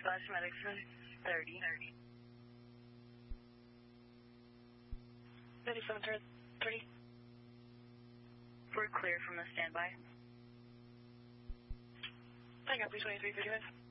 Flash medics in 30. 97 turn 30. We're clear from the standby. I got please 23 55.